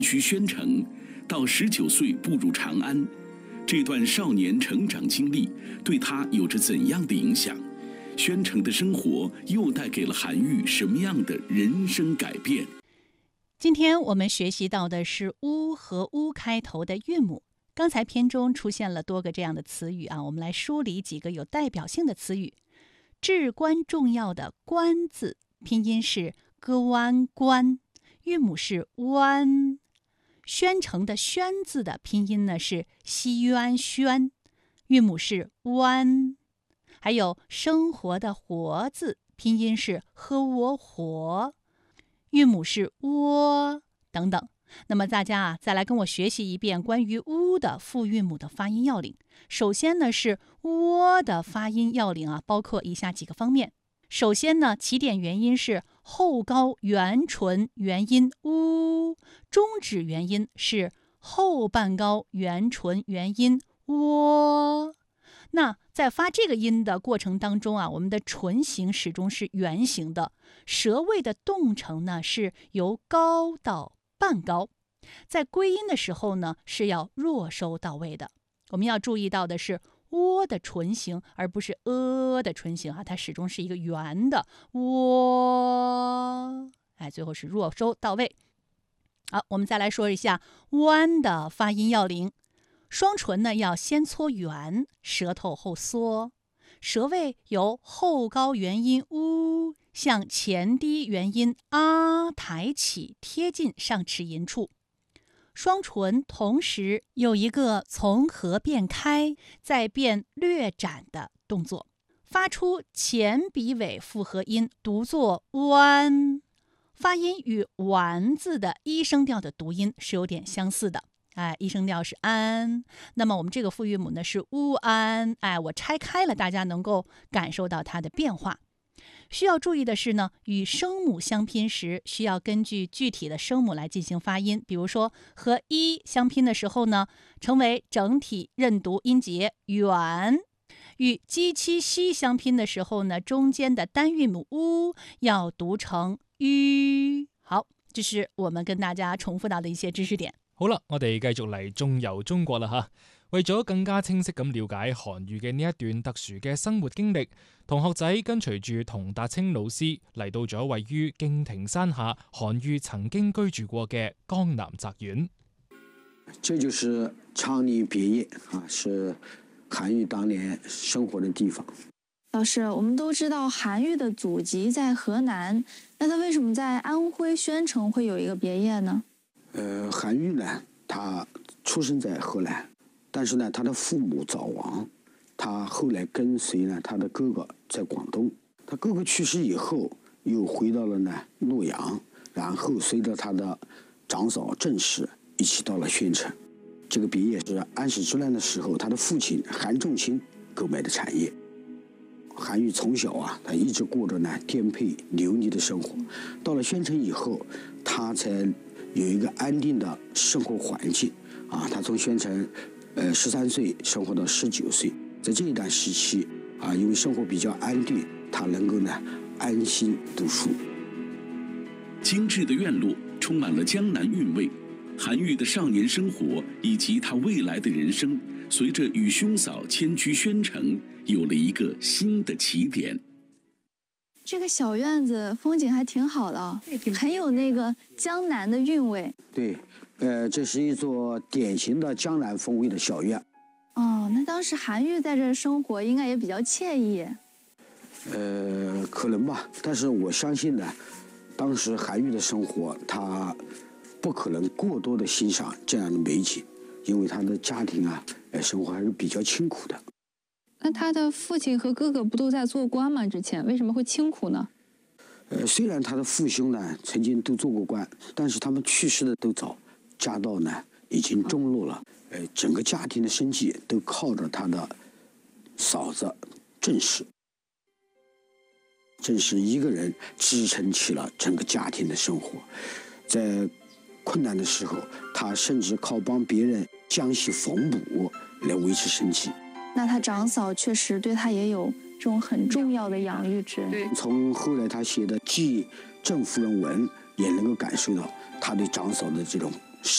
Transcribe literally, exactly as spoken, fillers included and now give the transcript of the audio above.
去宣城，到十九岁步入长安，这段少年成长经历对他有着怎样的影响？宣城的生活又带给了韩愈什么样的人生改变？ 今天我们学习到的是乌和乌开头的韵母。刚才篇中出现了多个这样的词语啊，我们来梳理几个有代表性的词语。至关重要的关字，拼音是歌湾关，韵母是湾。宣城的宣字的拼音呢是西渊宣，韵母是湾。还有生活的活字，拼音是呵窝活，韵母是窝等等。那么大家啊，再来跟我学习一遍关于乌的复韵母的发音要领。首先呢是窝的发音要领啊，包括以下几个方面。首先呢，起点元音是后高元唇元音乌，中指元音是后半高元唇元音窝。那在发这个音的过程当中啊，我们的唇形始终是圆形的，舌位的动程呢是由高到半高，在归音的时候呢是要弱收到位的。我们要注意到的是窝的唇形，而不是呃的唇形啊，它始终是一个圆的窝，哎，最后是弱收到位。好，我们再来说一下弯的发音要领。双唇呢要先搓圆，舌头后缩，舌位由后高元音乌向前低元音啊抬起，贴近上齿龈处。双唇同时有一个从合变开再变略展的动作，发出前鼻尾复合音，读作弯。发音与丸字的一声调的读音是有点相似的。哎，一声调是安，那么我们这个复韵母呢是乌安。哎，我拆开了，大家能够感受到它的变化。需要注意的是呢，与声母相拼时，需要根据具体的声母来进行发音。比如说和一相拼的时候呢，成为整体认读音节远；与鸡七西相拼的时候呢，中间的单韵母乌要讀成吁。好，這是我們跟大家重複到的一些知識點。 好啦，我哋繼續嚟中遊中國啦吓。為咗更加清晰咁了解韓愈嘅呢一段特殊嘅生活經歷，同學仔跟隨住童達清老師嚟到咗位於敬亭山下韓愈曾經居住過嘅江南宅院。 這就是昌黎別業啊，是韓愈當年生活的地方。 老師，我們都知道韓愈的祖籍在河南，那他為什麼在安徽宣城會有一個別業呢？ 呃，韓愈呢，他出生在河南，但是呢，他的父母早亡，他後來跟隨呢他的哥哥在廣東。他哥哥去世以後，又回到了呢洛陽，然後隨着他的長嫂鄭氏一起到了宣城。這個別業是安史之亂的時候，他的父親韓仲卿購買的產業。韓愈從小啊，他一直過着呢顛沛流離的生活。到了宣城以後，他才有一個安定的生活環境啊。他從宣城，呃，十三歲生活到十九歲，在這一段時期啊，因為生活比較安定，他能夠呢安心讀書。 精緻的院落充滿了江南韻味，韓愈的少年生活以及他未來的人生，隨着與兄嫂遷居宣城，有了一個新的起點。 這個小院子風景還挺好的，很有那個江南的韻味。 對，呃，這是一座典型的江南風味的小院。 哦，那當時韓愈在這生活應該也比較愜意。 呃，可能吧，但是我相信呢，當時韓愈的生活，他不可能過多的欣賞這樣的美景，因為他的家庭啊，呃，生活還是比較清苦的。 那他的父親和哥哥不都在做官嗎？之前為什麼會清苦呢？ 呃，雖然他的父兄呢曾經都做過官，但是他們去世的都早，家道呢已經中落了。呃，整個家庭的生計都靠着他的嫂子鄭氏，鄭氏一個人支撐起了整個家庭的生活。在困難的時候，他甚至靠幫別人將戲縫補來維持生計。 那他長嫂確實對他也有這種很重要的養育之恩。 從後來他寫的《祭鄭夫人文》也能夠感受到他對長嫂的這種